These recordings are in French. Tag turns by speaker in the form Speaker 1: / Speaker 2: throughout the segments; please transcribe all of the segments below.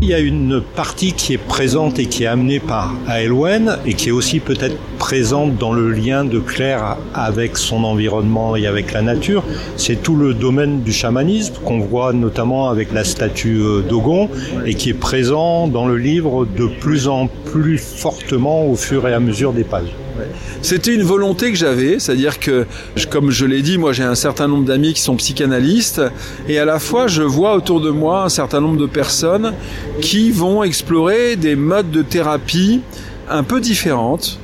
Speaker 1: Il y a une partie qui est présente et qui est amenée par Aylwen et qui est aussi peut-être présente dans le lien de Claire avec son environnement et avec la nature. C'est tout le domaine du chamanisme qu'on voit notamment avec la statue d'Ogon et qui est présent dans le livre de plus en plus fortement au fur et à mesure des pages.
Speaker 2: C'était une volonté que j'avais, c'est-à-dire que, comme je l'ai dit, moi j'ai un certain nombre d'amis qui sont psychanalystes et à la fois je vois autour de moi un certain nombre de personnes qui vont explorer des modes de thérapie un peu différentes,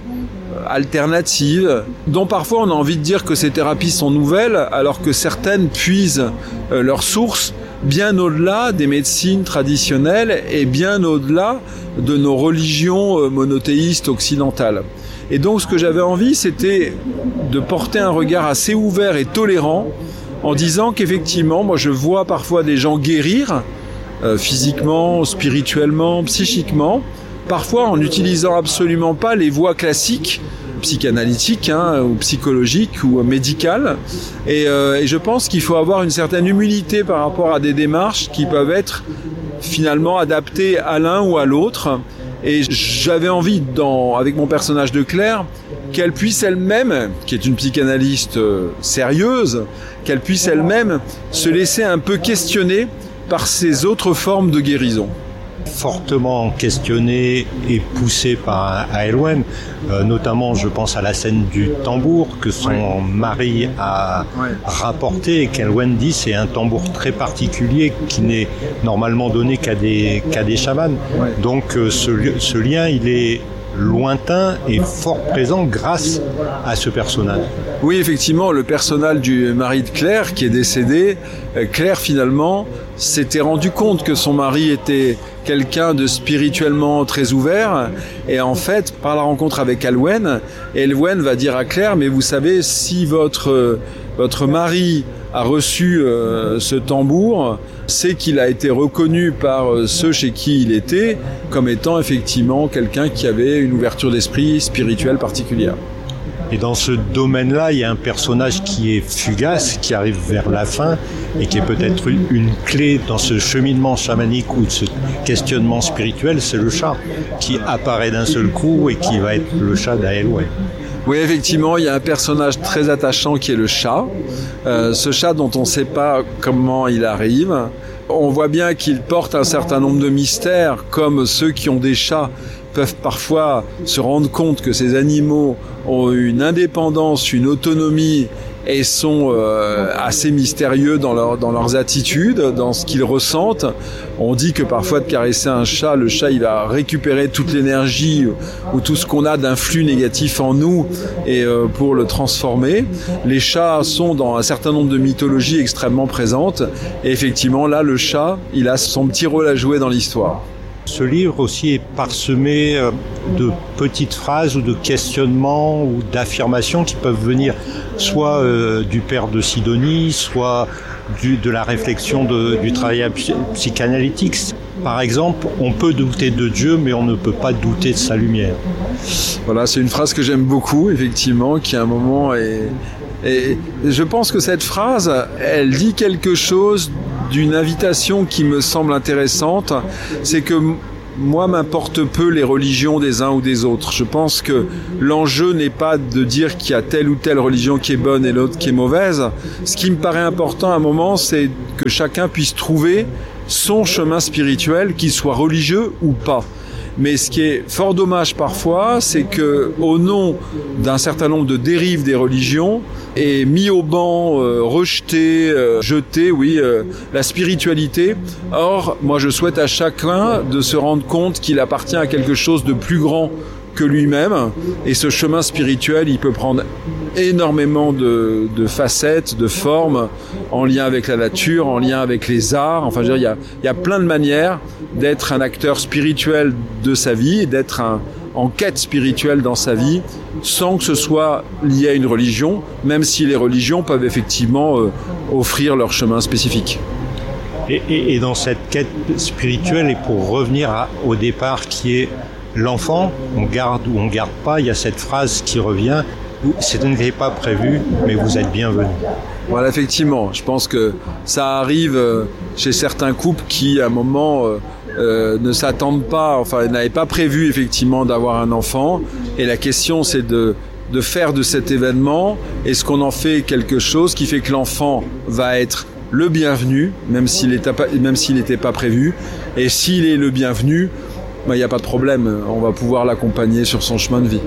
Speaker 2: alternatives, dont parfois on a envie de dire que ces thérapies sont nouvelles alors que certaines puisent leurs sources bien au-delà des médecines traditionnelles et bien au-delà de nos religions monothéistes occidentales. Et donc ce que j'avais envie, c'était de porter un regard assez ouvert et tolérant en disant qu'effectivement, moi je vois parfois des gens guérir physiquement, spirituellement, psychiquement, parfois en n'utilisant absolument pas les voies classiques, psychanalytiques ou psychologiques ou médicales. Et je pense qu'il faut avoir une certaine humilité par rapport à des démarches qui peuvent être finalement adaptées à l'un ou à l'autre. Et j'avais envie, avec mon personnage de Claire, qu'elle puisse elle-même, qui est une psychanalyste sérieuse, qu'elle puisse elle-même se laisser un peu questionner par ces autres formes de guérison.
Speaker 1: Fortement questionné et poussé par Aylwen, notamment je pense à la scène du tambour que son mari a rapporté et qu'Aylwen dit c'est un tambour très particulier qui n'est normalement donné qu'à des chamans. Donc ce lien il est lointain et fort présent grâce à ce personnage.
Speaker 2: Oui, effectivement, le personnage du mari de Claire qui est décédé, Claire finalement s'était rendu compte que son mari était quelqu'un de spirituellement très ouvert et en fait, par la rencontre avec Aylwen va dire à Claire, mais vous savez, si votre mari a reçu ce tambour, c'est qu'il a été reconnu par ceux chez qui il était comme étant effectivement quelqu'un qui avait une ouverture d'esprit spirituelle particulière.
Speaker 1: Et dans ce domaine-là, il y a un personnage qui est fugace, qui arrive vers la fin et qui est peut-être une clé dans ce cheminement chamanique ou de ce questionnement spirituel, c'est le chat qui apparaît d'un seul coup et qui va être le chat d'Aylwen.
Speaker 2: Oui, effectivement, il y a un personnage très attachant qui est le chat. Ce chat dont on ne sait pas comment il arrive. On voit bien qu'il porte un certain nombre de mystères, comme ceux qui ont des chats peuvent parfois se rendre compte que ces animaux ont une indépendance, une autonomie et sont assez mystérieux dans leurs attitudes, dans ce qu'ils ressentent. On dit que parfois de caresser un chat, le chat il va récupérer toute l'énergie ou tout ce qu'on a d'influx négatif en nous et pour le transformer. Les chats sont dans un certain nombre de mythologies extrêmement présentes et effectivement là le chat il a son petit rôle à jouer dans l'histoire.
Speaker 1: Ce livre aussi est parsemé de petites phrases ou de questionnements ou d'affirmations qui peuvent venir soit du père de Sidonie, soit de la réflexion du travail psychanalytique. Par exemple, on peut douter de Dieu, mais on ne peut pas douter de sa lumière.
Speaker 2: Voilà, c'est une phrase que j'aime beaucoup, effectivement, qui à un moment est... Et je pense que cette phrase, elle dit quelque chose d'une invitation qui me semble intéressante, c'est que moi m'importe peu les religions des uns ou des autres. Je pense que l'enjeu n'est pas de dire qu'il y a telle ou telle religion qui est bonne et l'autre qui est mauvaise. Ce qui me paraît important à un moment, c'est que chacun puisse trouver son chemin spirituel, qu'il soit religieux ou pas. Mais ce qui est fort dommage parfois, c'est que au nom d'un certain nombre de dérives des religions, est mis au banc, rejeté, jeté, la spiritualité. Or, moi je souhaite à chacun de se rendre compte qu'il appartient à quelque chose de plus grand que lui-même, et ce chemin spirituel, il peut prendre énormément de facettes, de formes, en lien avec la nature, en lien avec les arts. Enfin, je veux dire, il y a plein de manières d'être un acteur spirituel de sa vie, d'être en quête spirituelle dans sa vie, sans que ce soit lié à une religion, même si les religions peuvent effectivement offrir leur chemin spécifique.
Speaker 1: Et dans cette quête spirituelle, et pour revenir au départ qui est l'enfant, on garde ou on garde pas, il y a cette phrase qui revient, ce n'était pas prévu, mais vous êtes bienvenus.
Speaker 2: Voilà, effectivement, je pense que ça arrive chez certains couples qui, à un moment, ne s'attendent pas, enfin n'avaient pas prévu effectivement d'avoir un enfant. Et la question c'est de faire de cet événement, est-ce qu'on en fait quelque chose qui fait que l'enfant va être le bienvenu, même s'il n'était pas prévu. Et s'il est le bienvenu, il n'y a pas de problème, on va pouvoir l'accompagner sur son chemin de vie.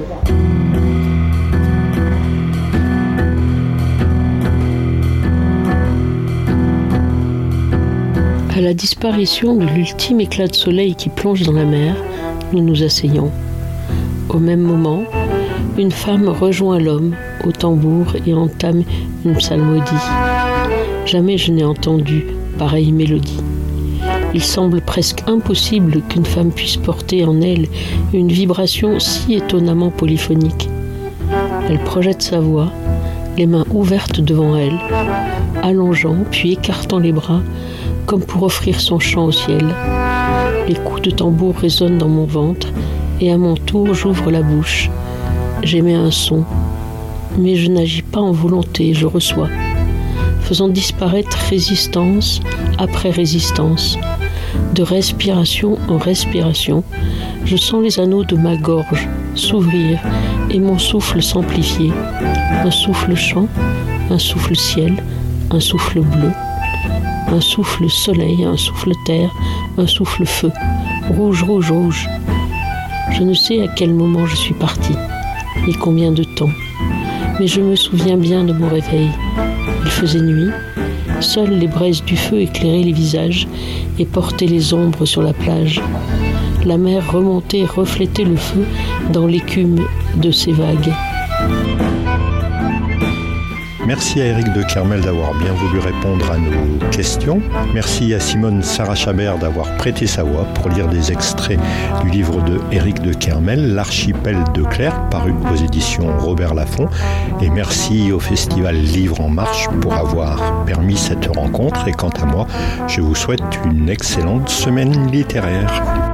Speaker 3: À la disparition de l'ultime éclat de soleil qui plonge dans la mer, nous nous asseyons. Au même moment, une femme rejoint l'homme au tambour et entame une psalmodie. Jamais je n'ai entendu pareille mélodie. Il semble presque impossible qu'une femme puisse porter en elle une vibration si étonnamment polyphonique. Elle projette sa voix, les mains ouvertes devant elle, allongeant puis écartant les bras comme pour offrir son chant au ciel. Les coups de tambour résonnent dans mon ventre et à mon tour j'ouvre la bouche. J'émets un son, mais je n'agis pas en volonté, je reçois, faisant disparaître résistance après résistance. De respiration en respiration, je sens les anneaux de ma gorge s'ouvrir et mon souffle s'amplifier. Un souffle chant, un souffle ciel, un souffle bleu, un souffle soleil, un souffle terre, un souffle feu, rouge, rouge, rouge. Je ne sais à quel moment je suis partie, ni combien de temps, mais je me souviens bien de mon réveil. Il faisait nuit, seules les braises du feu éclairaient les visages et portaient les ombres sur la plage. La mer remontait reflétait le feu dans l'écume de ses vagues.
Speaker 1: Merci à Éric de Kermel d'avoir bien voulu répondre à nos questions. Merci à Simone Sarah-Chabert d'avoir prêté sa voix pour lire des extraits du livre de Éric de Kermel, L'archipel de Clerc, paru aux éditions Robert Laffont. Et merci au Festival Livre en Marche pour avoir permis cette rencontre. Et quant à moi, je vous souhaite une excellente semaine littéraire.